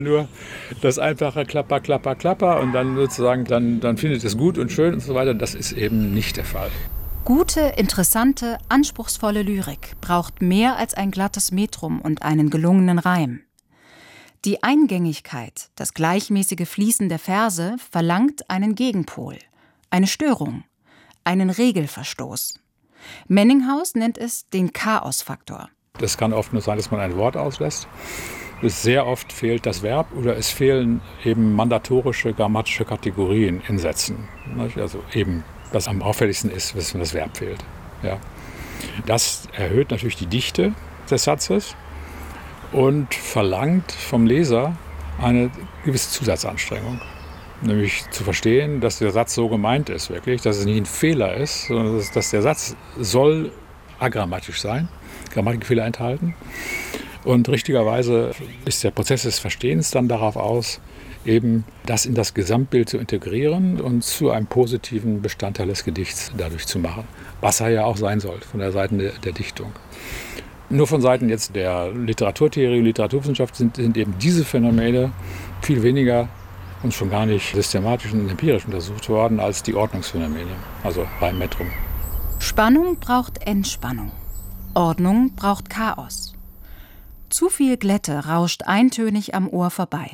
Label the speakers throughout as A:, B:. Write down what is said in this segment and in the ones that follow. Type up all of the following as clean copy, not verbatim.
A: Nur das einfache Klapper, Klapper, Klapper und dann sozusagen, dann findet es gut und schön und so weiter, das ist eben nicht der Fall.
B: Gute, interessante, anspruchsvolle Lyrik braucht mehr als ein glattes Metrum und einen gelungenen Reim. Die Eingängigkeit, das gleichmäßige Fließen der Verse verlangt einen Gegenpol, eine Störung, einen Regelverstoß. Menninghaus nennt es den Chaosfaktor.
A: Das kann oft nur sein, dass man ein Wort auslässt. Sehr oft fehlt das Verb oder es fehlen eben mandatorische grammatische Kategorien in Sätzen. Also eben, was am auffälligsten ist, wenn das Verb fehlt. Ja. Das erhöht natürlich die Dichte des Satzes und verlangt vom Leser eine gewisse Zusatzanstrengung. Nämlich zu verstehen, dass der Satz so gemeint ist, wirklich, dass es nicht ein Fehler ist, sondern dass der Satz soll agrammatisch sein, Grammatikfehler enthalten. Und richtigerweise ist der Prozess des Verstehens dann darauf aus, eben das in das Gesamtbild zu integrieren und zu einem positiven Bestandteil des Gedichts dadurch zu machen. Was er ja auch sein soll, von der Seite der Dichtung. Nur von Seiten jetzt der Literaturtheorie und Literaturwissenschaft sind eben diese Phänomene viel weniger und schon gar nicht systematisch und empirisch untersucht worden als die Ordnungsphänomene, also beim Metrum.
B: Spannung braucht Entspannung. Ordnung braucht Chaos. Zu viel Glätte rauscht eintönig am Ohr vorbei.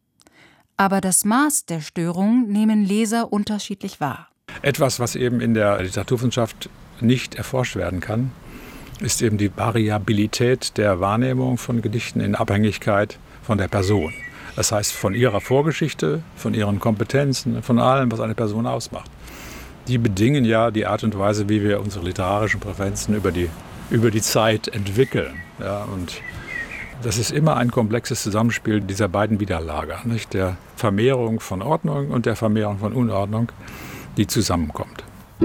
B: Aber das Maß der Störung nehmen Leser unterschiedlich wahr.
A: Etwas, was eben in der Literaturwissenschaft nicht erforscht werden kann, ist eben die Variabilität der Wahrnehmung von Gedichten in Abhängigkeit von der Person. Das heißt, von ihrer Vorgeschichte, von ihren Kompetenzen, von allem, was eine Person ausmacht. Die bedingen ja die Art und Weise, wie wir unsere literarischen Präferenzen über die Zeit entwickeln. Ja, und das ist immer ein komplexes Zusammenspiel dieser beiden Widerlager, nicht? Der Vermehrung von Ordnung und der Vermehrung von Unordnung, die zusammenkommt.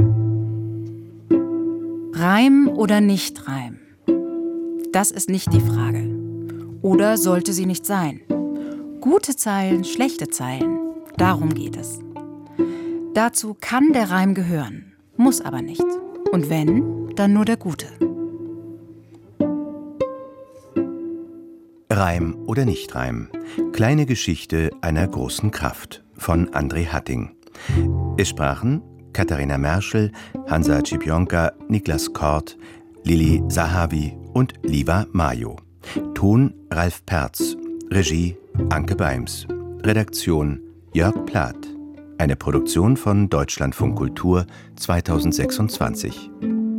B: Reim oder nicht Reim? Das ist nicht die Frage. Oder sollte sie nicht sein? Gute Zeilen, schlechte Zeilen, darum geht es. Dazu kann der Reim gehören, muss aber nicht. Und wenn, dann nur der gute.
C: Reim oder Nicht-Reim? Kleine Geschichte einer großen Kraft von André Hatting. Es sprachen Katharina Merschel, Hansa Cipionka, Niklas Kort, Lili Sahavi und Liva Mayo. Ton Ralf Perz. Regie Anke Beims. Redaktion Jörg Plath. Eine Produktion von Deutschlandfunk Kultur 2026.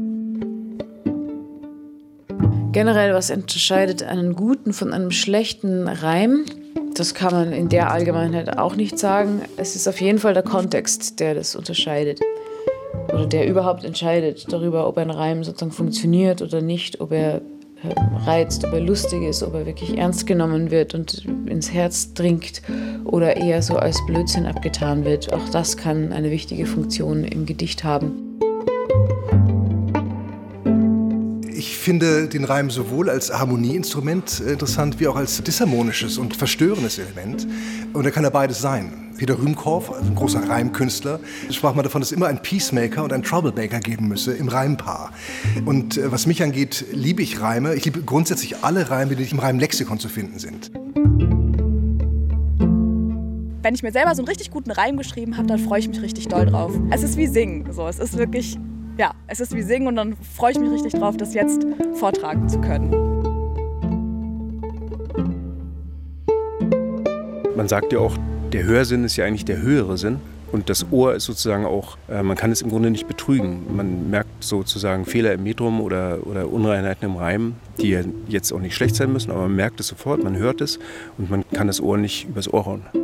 D: Generell, was unterscheidet einen guten von einem schlechten Reim? Das kann man in der Allgemeinheit auch nicht sagen. Es ist auf jeden Fall der Kontext, der das unterscheidet. Oder der überhaupt entscheidet darüber, ob ein Reim sozusagen funktioniert oder nicht, ob er reizt, ob er lustig ist, ob er wirklich ernst genommen wird und ins Herz dringt oder eher so als Blödsinn abgetan wird. Auch das kann eine wichtige Funktion im Gedicht haben.
E: Ich finde den Reim sowohl als Harmonieinstrument interessant, wie auch als disharmonisches und verstörendes Element. Und er kann ja beides sein. Peter Rühmkorff, also ein großer Reimkünstler, sprach mal davon, dass es immer ein Peacemaker und ein Troublemaker geben müsse im Reimpaar. Und was mich angeht, liebe ich Reime. Ich liebe grundsätzlich alle Reime, die im Reimlexikon zu finden sind.
F: Wenn ich mir selber so einen richtig guten Reim geschrieben habe, dann freue ich mich richtig doll drauf. Es ist wie Singen. So, es ist wirklich, ja, es ist wie Singen und dann freue ich mich richtig drauf, das jetzt vortragen zu können.
G: Man sagt ja auch, der Hörsinn ist ja eigentlich der höhere Sinn. Und das Ohr ist sozusagen auch, man kann es im Grunde nicht betrügen. Man merkt sozusagen Fehler im Metrum oder Unreinheiten im Reim, die ja jetzt auch nicht schlecht sein müssen, aber man merkt es sofort, man hört es und man kann das Ohr nicht übers Ohr hauen.